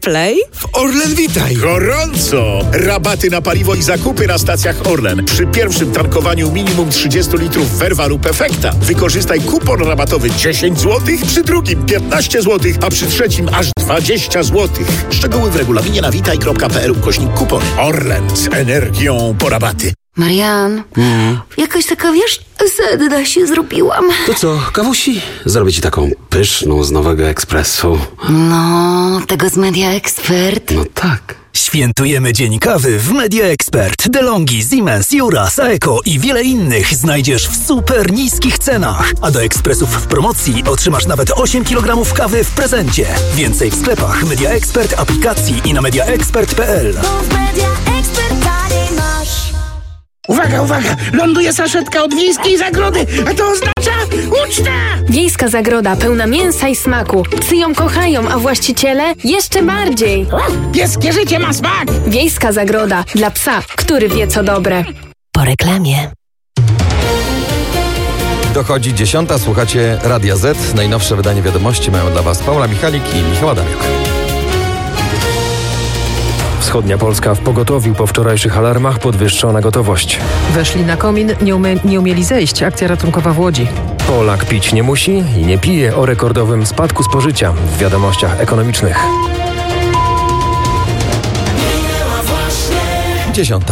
Play? W Orlen witaj! Gorąco! Rabaty na paliwo i zakupy na stacjach Orlen. Przy pierwszym tankowaniu minimum 30 litrów Verva lub Efekta wykorzystaj kupon rabatowy 10 zł, przy drugim 15 zł, a przy trzecim aż 20 zł. Szczegóły w regulaminie na witaj.pl/kupon. Orlen z energią po rabaty. Marian, jakaś taka, wiesz, sedna się zrobiłam. To co, kawusi? Zrobię ci taką pyszną z Nowego Ekspresu. No, tego z Media Expert. No tak. Świętujemy Dzień Kawy w Media Expert. DeLonghi, Siemens, Jura, Saeco i wiele innych znajdziesz w super niskich cenach. A do ekspresów w promocji otrzymasz nawet 8 kg kawy w prezencie. Więcej w sklepach Media Expert, aplikacji i na mediaexpert.pl. Uwaga, uwaga! Ląduje saszetka od Wiejskiej Zagrody, a to oznacza uczta! Wiejska Zagroda pełna mięsa i smaku. Psy ją kochają, a właściciele jeszcze bardziej. Pieskie życie ma smak! Wiejska Zagroda dla psa, który wie co dobre. Po reklamie. Dochodzi 10. Słuchacie Radia Z. Najnowsze wydanie wiadomości mają dla Was Paula Michalik i Michał Adamiuk. Wschodnia Polska w pogotowiu po wczorajszych alarmach, podwyższona gotowość. Weszli na komin, nie umieli zejść. Akcja ratunkowa w Łodzi. Polak pić nie musi i nie pije o rekordowym spadku spożycia w wiadomościach ekonomicznych. 10.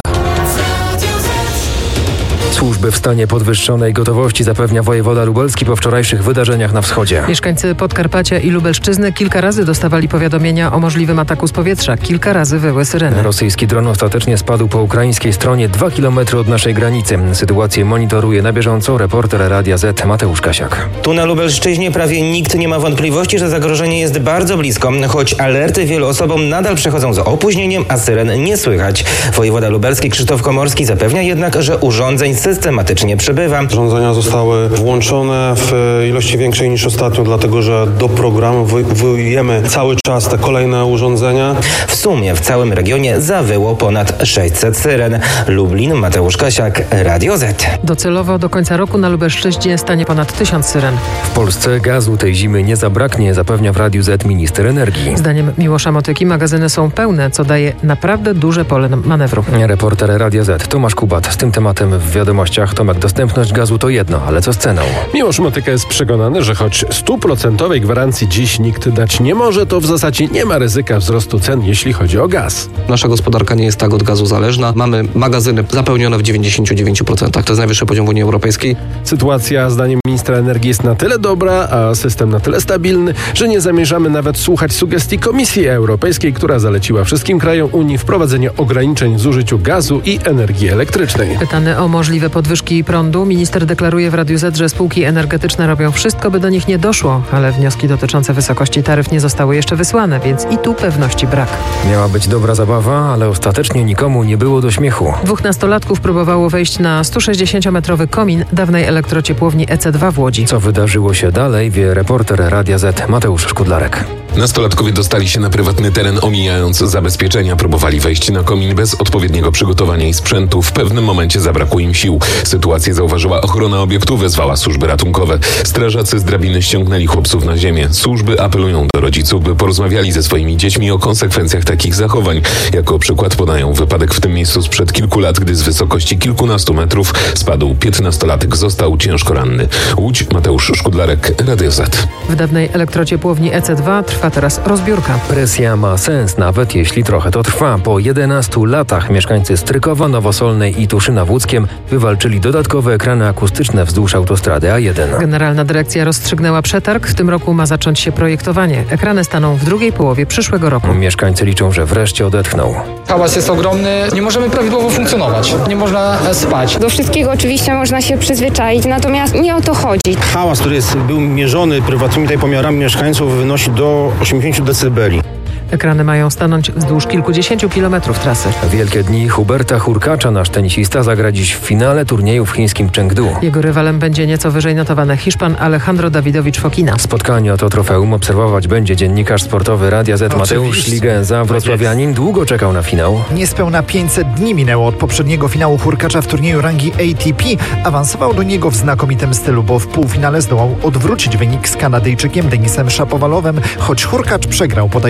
Służby w stanie podwyższonej gotowości zapewnia wojewoda lubelski po wczorajszych wydarzeniach na wschodzie. Mieszkańcy Podkarpacia i Lubelszczyzny kilka razy dostawali powiadomienia o możliwym ataku z powietrza. Kilka razy wyły syreny. Rosyjski dron ostatecznie spadł po ukraińskiej stronie 2 km od naszej granicy. Sytuację monitoruje na bieżąco reporter Radia Z Mateusz Kasiak. Tu na Lubelszczyźnie prawie nikt nie ma wątpliwości, że zagrożenie jest bardzo blisko, choć alerty wielu osobom nadal przechodzą z opóźnieniem, a syren nie słychać. Wojewoda lubelski Krzysztof Komorski zapewnia jednak, że urządzeń systematycznie przybywa. Urządzenia zostały włączone w ilości większej niż ostatnio, dlatego że do programu wyjmujemy cały czas te kolejne urządzenia. W sumie w całym regionie zawyło ponad 600 syren. Lublin, Mateusz Kasiak, Radio Z. Docelowo do końca roku na Lubelszczyźnie stanie ponad 1000 syren. W Polsce gazu tej zimy nie zabraknie, zapewnia w Radiu Z minister energii. Zdaniem Miłosza Motyki magazyny są pełne, co daje naprawdę duże pole manewru. Reporter Radia Z Tomasz Kubat z tym tematem w wiadomościach. Tomek, dostępność gazu to jedno, ale co z ceną? Miłosz Motyka jest przekonany, że choć 100% gwarancji dziś nikt dać nie może, to w zasadzie nie ma ryzyka wzrostu cen, jeśli chodzi o gaz. Nasza gospodarka nie jest tak od gazu zależna. Mamy magazyny zapełnione w 99%. To jest najwyższy poziom w Unii Europejskiej. Sytuacja, zdaniem ministra energii, jest na tyle dobra, a system na tyle stabilny, że nie zamierzamy nawet słuchać sugestii Komisji Europejskiej, która zaleciła wszystkim krajom Unii wprowadzenie ograniczeń w zużyciu gazu i energii elektrycznej. Pytany o możliwe podwyżki prądu, minister deklaruje w Radiu Z, że spółki energetyczne robią wszystko, by do nich nie doszło, ale wnioski dotyczące wysokości taryf nie zostały jeszcze wysłane, więc i tu pewności brak. Miała być dobra zabawa, ale ostatecznie nikomu nie było do śmiechu. 2 nastolatków próbowało wejść na 160-metrowy komin dawnej elektrociepłowni EC2 w Łodzi. Co wydarzyło się dalej, wie reporter Radia Z Mateusz Szkudlarek. Nastolatkowie dostali się na prywatny teren, omijając zabezpieczenia. Próbowali wejść na komin bez odpowiedniego przygotowania i sprzętu. W pewnym momencie zabrakło im sił. Sytuację zauważyła ochrona obiektu, wezwała służby ratunkowe. Strażacy z drabiny ściągnęli chłopców na ziemię. Służby apelują do rodziców, by porozmawiali ze swoimi dziećmi o konsekwencjach takich zachowań. Jako przykład podają wypadek w tym miejscu sprzed kilku lat, gdy z wysokości kilkunastu metrów spadł 15-latek, został ciężko ranny. Łódź, Mateusz Szkudlarek, Radio Z. W dawnej elektrociepłowni EC2 trwa teraz rozbiórka. Presja ma sens, nawet jeśli trochę to trwa. Po 11 latach mieszkańcy Strykowa, Nowosolnej i Tuszyna w Łódzkiem wywalczyli dodatkowe ekrany akustyczne wzdłuż autostrady A1. Generalna Dyrekcja rozstrzygnęła przetarg. W tym roku ma zacząć się projektowanie. Ekrany staną w drugiej połowie przyszłego roku. Mieszkańcy liczą, że wreszcie odetchną. Hałas jest ogromny, nie możemy prawidłowo funkcjonować, nie można spać. Do wszystkiego oczywiście można się przyzwyczaić, natomiast nie o to chodzi. Hałas, który był mierzony prywatnymi tutaj pomiarami mieszkańców, wynosi do 80 decybeli. Ekrany mają stanąć wzdłuż kilkudziesięciu kilometrów trasy. Wielkie dni Huberta Hurkacza, nasz tenisista, zagra dziś w finale turnieju w chińskim Chengdu. Jego rywalem będzie nieco wyżej notowany Hiszpan Alejandro Dawidowicz Fokina. Spotkanie o to trofeum obserwować będzie dziennikarz sportowy Radia Z Mateusz Ligenza. Wrocławianin długo czekał na finał. Niespełna 500 dni minęło od poprzedniego finału Hurkacza w turnieju rangi ATP. Awansował do niego w znakomitym stylu, bo w półfinale zdołał odwrócić wynik z Kanadyjczykiem Denisem Szapowalowem, choć Hurkacz przegrał po tiebreaku pierwszy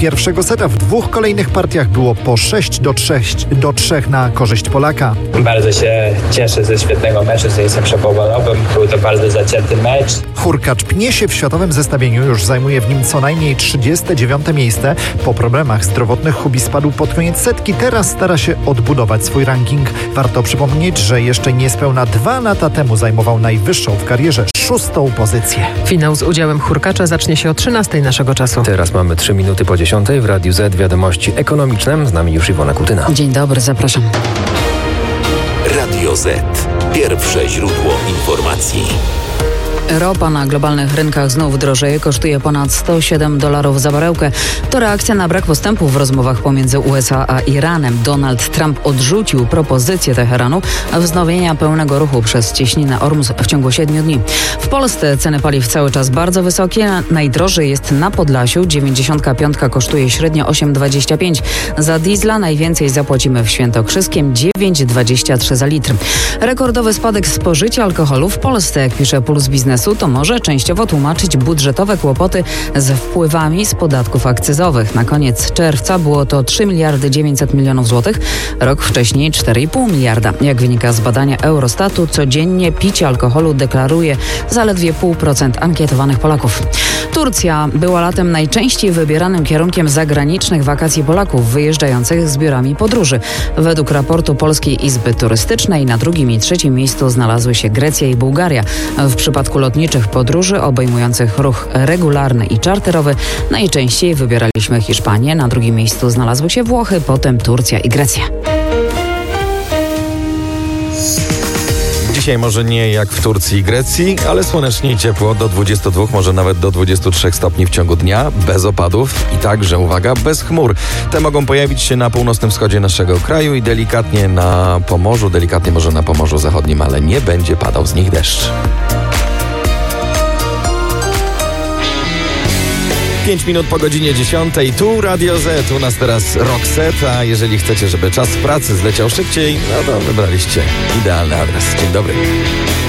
pierwszego seta. W 2 kolejnych partiach było po 6-3 na korzyść Polaka. Bardzo się cieszę ze świetnego meczu z tenisem przepowalowym. Był to bardzo zacięty mecz. Hurkacz pnie się w światowym zestawieniu, już zajmuje w nim co najmniej 39. miejsce. Po problemach zdrowotnych Hubi spadł pod koniec setki, teraz stara się odbudować swój ranking. Warto przypomnieć, że jeszcze niespełna 2 lata temu zajmował najwyższą w karierze 6. pozycję. Finał z udziałem Hurkacza zacznie się o 13 naszego czasu. Teraz mamy 3 minuty po 10 w Radiu Z wiadomości ekonomiczne. Z nami już Iwona Kutyna. Dzień dobry, zapraszam. Radio Z. Pierwsze źródło informacji. Ropa na globalnych rynkach znów drożeje, kosztuje ponad $107 za baryłkę. To reakcja na brak postępu w rozmowach pomiędzy USA a Iranem. Donald Trump odrzucił propozycję Teheranu wznowienia pełnego ruchu przez cieśninę Ormus w ciągu 7 dni. W Polsce ceny paliw cały czas bardzo wysokie. Najdrożej jest na Podlasiu. 95 kosztuje średnio 8,25. Za diesla najwięcej zapłacimy w Świętokrzyskiem, 9,23 za litr. Rekordowy spadek spożycia alkoholu w Polsce, jak pisze Puls Biznesu, to może częściowo tłumaczyć budżetowe kłopoty z wpływami z podatków akcyzowych. Na koniec czerwca było to 3 miliardy 900 milionów złotych, rok wcześniej 4,5 miliarda. Jak wynika z badania Eurostatu, codziennie picie alkoholu deklaruje zaledwie 0,5% ankietowanych Polaków. Turcja była latem najczęściej wybieranym kierunkiem zagranicznych wakacji Polaków wyjeżdżających z biurami podróży. Według raportu Polskiej Izby Turystycznej na 2. i 3. miejscu znalazły się Grecja i Bułgaria. W przypadku lotniczych podróży obejmujących ruch regularny i czarterowy najczęściej wybieraliśmy Hiszpanię. Na 2. miejscu znalazły się Włochy, potem Turcja i Grecja. Dzisiaj może nie jak w Turcji i Grecji, ale słonecznie i ciepło, do 22, może nawet do 23 stopni w ciągu dnia, bez opadów i także, uwaga, bez chmur. Te mogą pojawić się na północnym wschodzie naszego kraju i delikatnie na Pomorzu, delikatnie może na Pomorzu Zachodnim, ale nie będzie padał z nich deszcz. 5 minut po godzinie 10. Tu Radio Z, u nas teraz Rock Set, a jeżeli chcecie, żeby czas pracy zleciał szybciej, no to wybraliście idealny adres. Dzień dobry.